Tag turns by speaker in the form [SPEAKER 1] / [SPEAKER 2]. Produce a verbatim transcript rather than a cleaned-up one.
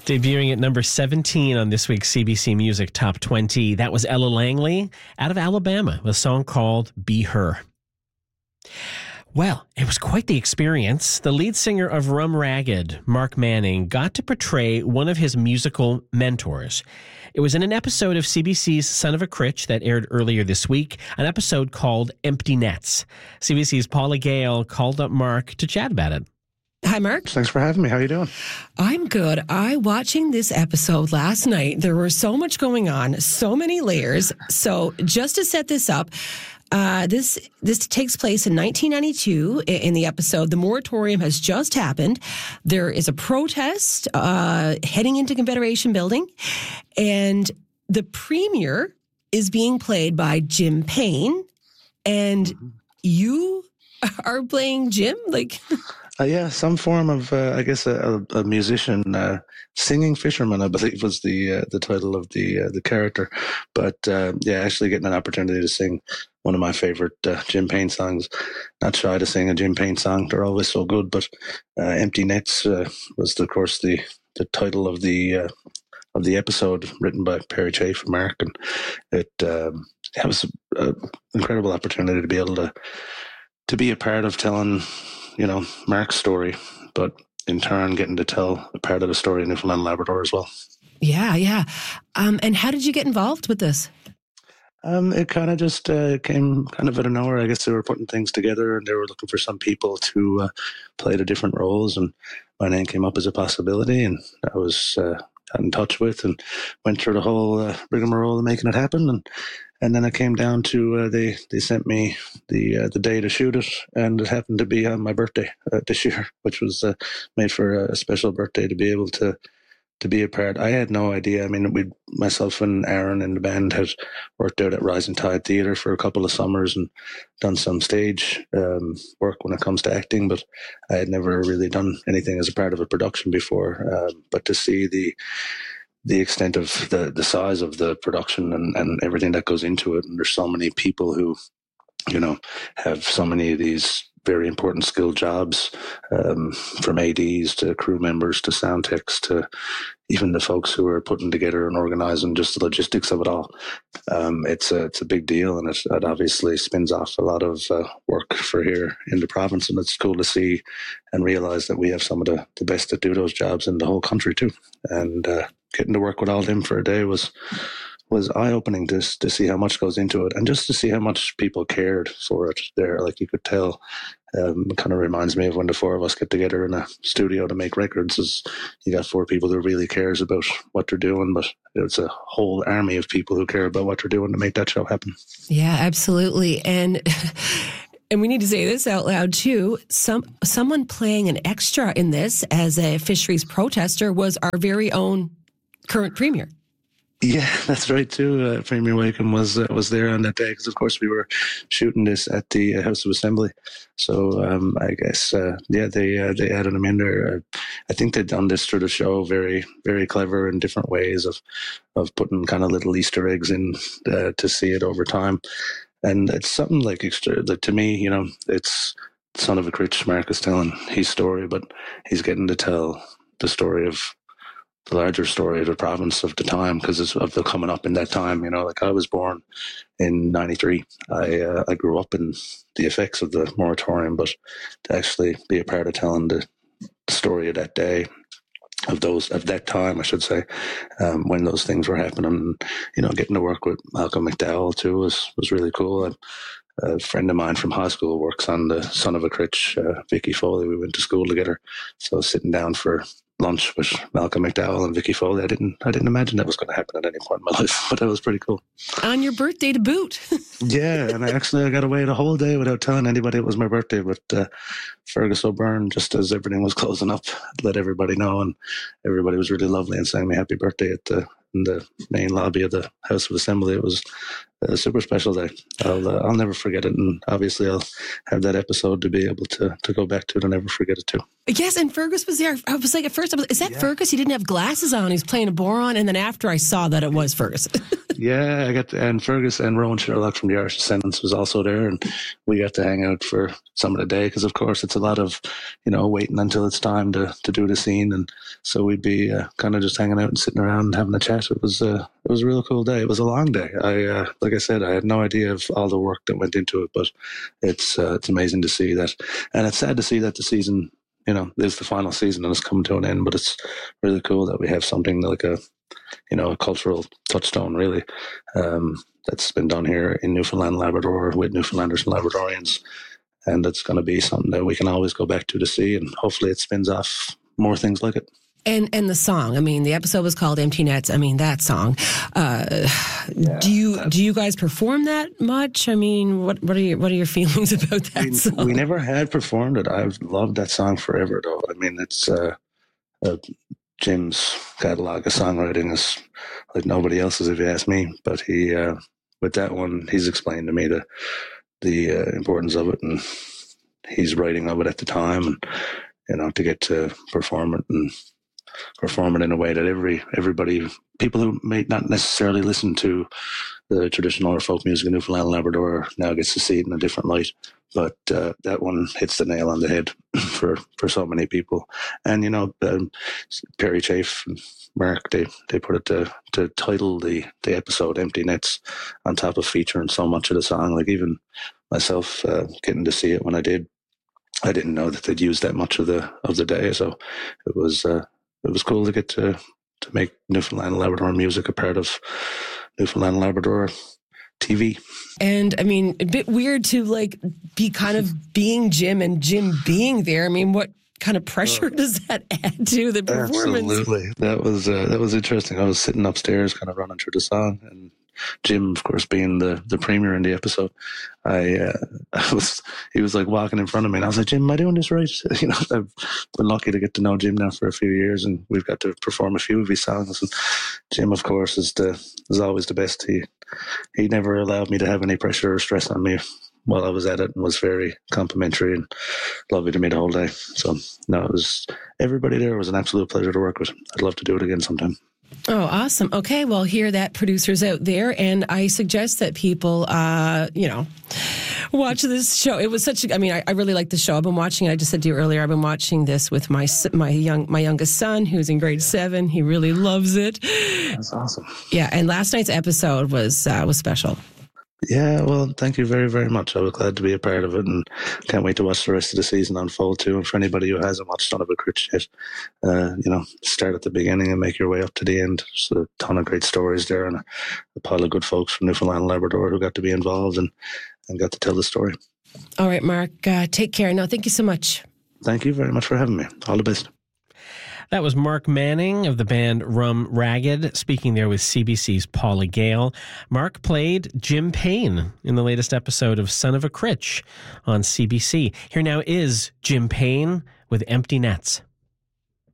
[SPEAKER 1] Debuting at number seventeen on this week's C B C Music Top twenty, that was Ella Langley out of Alabama with a song called Be Her. Well, it was quite the experience. The lead singer of Rum Ragged, Mark Manning, got to portray one of his musical mentors. It was in an episode of C B C's Son of a Critch that aired earlier this week, an episode called Empty Nets. C B C's Paula Gale called up Mark to chat about it.
[SPEAKER 2] Hi, Mark.
[SPEAKER 3] Thanks for having me. How are you doing?
[SPEAKER 2] I'm good. I watching this episode last night. There was so much going on, so many layers. So just to set this up, uh, this this takes place in nineteen ninety-two. In the episode, the moratorium has just happened. There is a protest uh, heading into Confederation Building, and the premier is being played by Jim Payne, and mm-hmm. you are playing Jim, like.
[SPEAKER 3] Uh, yeah, some form of, uh, I guess, a, a musician, uh, singing fisherman, I believe was the uh, the title of the uh, the character. But uh, yeah, actually getting an opportunity to sing one of my favorite uh, Jim Payne songs. Not shy to sing a Jim Payne song; they're always so good. But uh, "Empty Nets" uh, was, of course, the the title of the uh, of the episode, written by Perry Chafe and Mark, and it um, it was an incredible opportunity to be able to to be a part of telling, you know, Mark's story, but in turn getting to tell a part of the story in Newfoundland and Labrador as well.
[SPEAKER 2] Yeah, yeah. Um, and how did you get involved with this?
[SPEAKER 3] Um, it kind of just uh, came kind of out of nowhere. I guess they were putting things together and they were looking for some people to uh, play the different roles, and my name came up as a possibility, and I was uh, got in touch with and went through the whole uh, rigmarole of making it happen. And And then it came down to uh, they they sent me the uh, the day to shoot it, and it happened to be on my birthday uh, this year, which was uh, made for a special birthday to be able to to be a part. I had no idea. I mean, we myself and Aaron and the band had worked out at Rising Tide Theatre for a couple of summers and done some stage um, work when it comes to acting, but I had never really done anything as a part of a production before. Uh, but to see the the extent of the, the size of the production and, and everything that goes into it. And there's so many people who, you know, have so many of these very important skilled jobs, um, from A Ds to crew members to sound techs to even the folks who are putting together and organizing just the logistics of it all. Um, it's a, it's a big deal, and it, it obviously spins off a lot of uh, work for here in the province. And it's cool to see and realize that we have some of the, the best that do those jobs in the whole country too. And, uh, getting to work with all them for a day was was eye-opening to to see how much goes into it, and just to see how much people cared for it there. Like you could tell, um, it kind of reminds me of when the four of us get together in a studio to make records. Is you got four people who really cares about what they're doing, but it's a whole army of people who care about what they're doing to make that show happen.
[SPEAKER 2] Yeah, absolutely. And and we need to say this out loud too. Some someone playing an extra in this as a fisheries protester was our very own current premier.
[SPEAKER 3] Yeah, that's right too. Uh, Premier Wakeham was uh, was there on that day because, of course, we were shooting this at the uh, House of Assembly. So um, I guess, uh, yeah, they uh, they added him in there. Uh, I think they've done this through the show very, very clever in different ways of of putting kind of little Easter eggs in uh, to see it over time. And it's something like extra. Like to me, you know, it's Son of a Critch. Mark is telling his story, but he's getting to tell the story of the larger story of the province of the time, because it's of the coming up in that time. You know, like I was born in ninety-three. I uh, I grew up in the effects of the moratorium, but to actually be a part of telling the story of that day, of those of that time, I should say, um, when those things were happening, you know, getting to work with Malcolm McDowell too was was really cool. I, A friend of mine from high school works on the Son of a Critch, uh, Vicky Foley. We went to school together, so sitting down for lunch with Malcolm McDowell and Vicky Foley, I didn't, I didn't imagine that was going to happen at any point in my life, but that was pretty cool.
[SPEAKER 2] On your birthday to boot.
[SPEAKER 3] Yeah, and I actually I got away the whole day without telling anybody it was my birthday. But uh, Fergus O'Byrne, just as everything was closing up, let everybody know, and everybody was really lovely and sang me happy birthday at the in the main lobby of the House of Assembly. It was a super special day. I'll uh, I'll never forget it, and obviously I'll have that episode to be able to to go back to it and never forget it too.
[SPEAKER 2] Yes, and Fergus was there. I was like, at first, I was, is that yeah. Fergus? He didn't have glasses on. He was playing a boron, and then after I saw that it was Fergus.
[SPEAKER 3] Yeah, I got to, and Fergus and Rowan Sherlock from the Irish Descendants was also there, and we got to hang out for some of the day because, of course, it's a lot of, you know, waiting until it's time to, to do the scene, and so we'd be uh, kind of just hanging out and sitting around and having a chat. It was uh, it was a real cool day. It was a long day. I uh, like I said, I had no idea of all the work that went into it, but it's uh, it's amazing to see that, and it's sad to see that the season, you know, is the final season and it's coming to an end. But it's really cool that we have something like a, you know, a cultural touchstone, really, um, that's been done here in Newfoundland, Labrador, with Newfoundlanders and Labradorians, and it's going to be something that we can always go back to to see, and hopefully it spins off more things like it.
[SPEAKER 2] And and the song, I mean, the episode was called Empty Nets. I mean, that song. Uh, yeah, do you do you guys perform that much? I mean, what what are your what are your feelings about that
[SPEAKER 3] we,
[SPEAKER 2] song?
[SPEAKER 3] We never had performed it. I've loved that song forever, though. I mean, it's uh, uh, Jim's catalog of songwriting is like nobody else's, if you ask me. But he, uh, with that one, he's explained to me the the uh, importance of it, and he's writing of it at the time, and you know, to get to perform it and perform it in a way that every everybody, people who may not necessarily listen to the traditional or folk music of Newfoundland and Labrador, now gets to see it in a different light. But uh, that one hits the nail on the head for, for so many people. And, you know, um, Perry Chafe and Mark, they, they put it to, to title the, the episode Empty Nets on top of featuring so much of the song. Like even myself uh, getting to see it when I did, I didn't know that they'd use that much of the of the day. So it was uh, it was cool to get to, to make Newfoundland and Labrador music a part of Newfoundland and Labrador T V.
[SPEAKER 2] And I mean, a bit weird to like be kind of being Jim and Jim being there. I mean, what kind of pressure does that add to the performance?
[SPEAKER 3] Absolutely. That was uh, that was interesting. I was sitting upstairs kind of running through the song, and Jim, of course, being the, the premier in the episode, I, uh, I was he was like walking in front of me, and I was like, Jim, am I doing this right? You know, I've been lucky to get to know Jim now for a few years, and we've got to perform a few of his songs. And Jim, of course, is the is always the best. He he never allowed me to have any pressure or stress on me while I was at it, and was very complimentary and lovely to me the whole day. So no, it was everybody there was an absolute pleasure to work with. I'd love to do it again sometime.
[SPEAKER 2] Oh, awesome. Okay, well, hear that, producers out there, and I suggest that people, uh, you know, watch this show. It was such a, I mean, I, I really like the show. I've been watching it. I just said to you earlier, I've been watching this with my my young my youngest son, who's in grade seven. He really loves it.
[SPEAKER 3] That's awesome.
[SPEAKER 2] Yeah, and last night's episode was uh, was special.
[SPEAKER 3] Yeah, well, thank you very, very much. I was glad to be a part of it, and can't wait to watch the rest of the season unfold too. And for anybody who hasn't watched Son of a Critch yet, uh, you know, start at the beginning and make your way up to the end. There's a ton of great stories there, and a, a pile of good folks from Newfoundland and Labrador who got to be involved and, and got to tell the story.
[SPEAKER 2] All right, Mark, uh, take care. No, thank you so much.
[SPEAKER 3] Thank you very much for having me. All the best.
[SPEAKER 1] That was Mark Manning of the band Rum Ragged, speaking there with C B C's Paula Gale. Mark played Jim Payne in the latest episode of Son of a Critch on C B C. Here now is Jim Payne with Empty Nets.